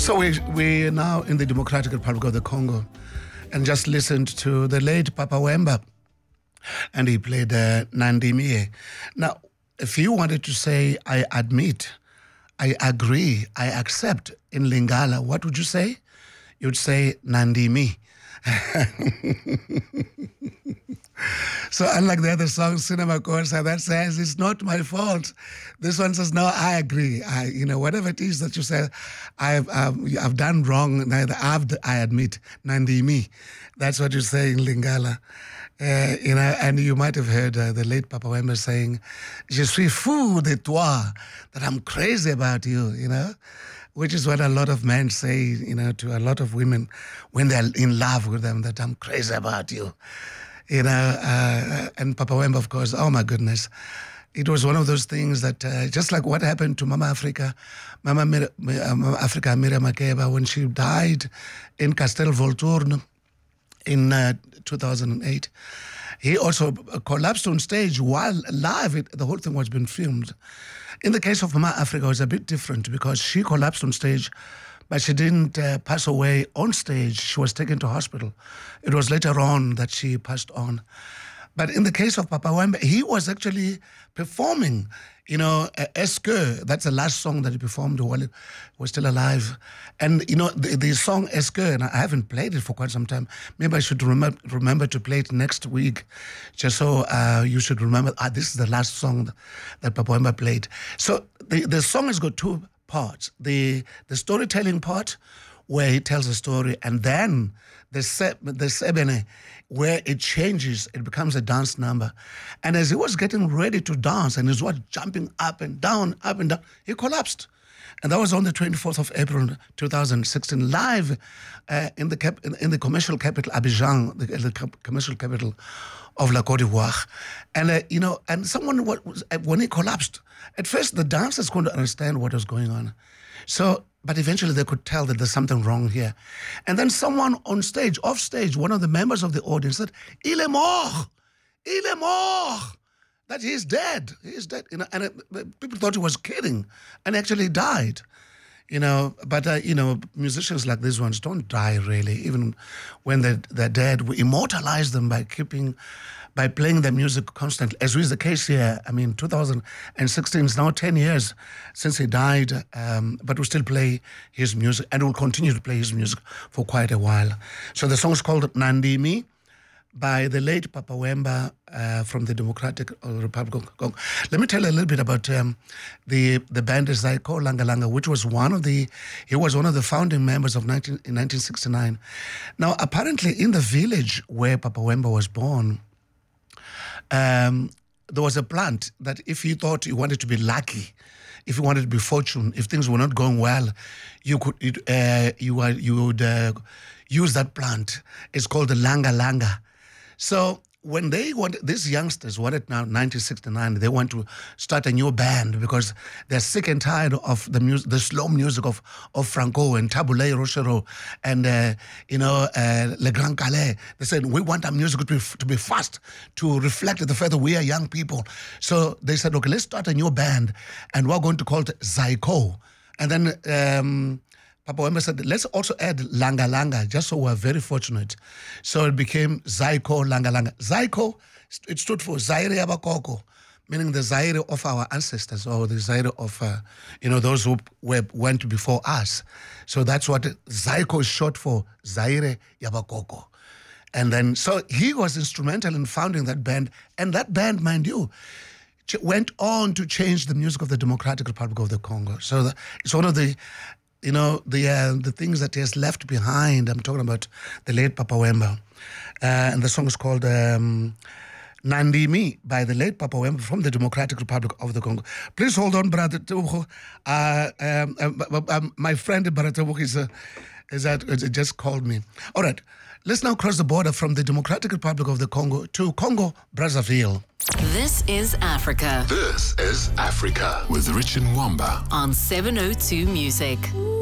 So we're now in the Democratic Republic of the Congo and just listened to the late Papa Wemba, and he played Nandimie. Now, if you wanted to say, I admit, I agree, I accept in Lingala, what would you say? You'd say Nandimi. So unlike the other song, Cinema Corsa, that says, it's not my fault. This one says, no, I agree. Whatever it is that you say, I've done wrong, neither I admit, Nandimi. That's what you say in Lingala. And you might have heard the late Papa Wemba saying, Je suis fou de toi, that I'm crazy about you, which is what a lot of men say, to a lot of women when they're in love with them, that I'm crazy about you. And Papa Wemba, of course, oh my goodness. It was one of those things that, just like what happened to Mama Africa Miriam Makeba, when she died in Castel Volturno in 2008, he also collapsed on stage while live. The whole thing was being filmed. In the case of Mama Africa, it was a bit different because she collapsed on stage, but she didn't pass away on stage. She was taken to hospital. It was later on that she passed on. But in the case of Papa Wemba, he was actually performing, Est-ce que, that's the last song that he performed while he was still alive. And, the song Est-ce que, and I haven't played it for quite some time. Maybe I should remember to play it next week, just so you should remember, this is the last song that Papa Wemba played. So the song has got two parts. The storytelling part, where he tells a story, and then the sebene, where it changes, it becomes a dance number. And as he was getting ready to dance, and he was jumping up and down, he collapsed. And that was on the 24th of April, 2016, live in the commercial capital, Abidjan, the commercial capital of La Côte d'Ivoire. And, and someone, when he collapsed, at first the dancers couldn't understand what was going on. But eventually they could tell that there's something wrong here. And then someone on stage, off stage, one of the members of the audience said, Il est mort, that he's dead. And people thought he was kidding, and actually died. But musicians like these ones don't die really, even when they're dead. We immortalize them by playing their music constantly, as is the case here. 2016 is now 10 years since he died, but we still play his music, and we'll continue to play his music for quite a while. So the song is called Nandimi, by the late Papa Wemba from the Democratic Republic of Congo. Let me tell you a little bit about the band Zaiko Langa Langa, which was he was one of the founding members in 1969. Now, apparently in the village where Papa Wemba was born, there was a plant that if you thought you wanted to be lucky, if you wanted to be fortunate, if things were not going well, you would use that plant. It's called the Langa Langa. So when these youngsters wanted now, 1969, they want to start a new band because they're sick and tired of the slow music of Franco and Tabule Rochereau and Le Grand Calais. They said, we want our music to be fast, to reflect the fact that we are young people. So they said, okay, let's start a new band, and we're going to call it Zaiko. And then Papa Wemba said, let's also add Langa Langa, just so we're very fortunate. So it became Zaiko Langa Langa. Zaiko, it stood for Zaire Yabakoko, meaning the Zaire of our ancestors, or the Zaire of, those who went before us. So that's what Zaiko is short for, Zaire Yabakoko. And then, so he was instrumental in founding that band. And that band, mind you, went on to change the music of the Democratic Republic of the Congo. So it's one of the the things that he has left behind. I'm talking about the late Papa Wemba. And the song is called Nandimi by the late Papa Wemba from the Democratic Republic of the Congo. Please hold on, Brother Tebogo. My friend Brother Tebogo just called me. All right, let's now cross the border from the Democratic Republic of the Congo to Congo, Brazzaville. This is Africa. This is Africa with Richard Mwamba on 702 Music.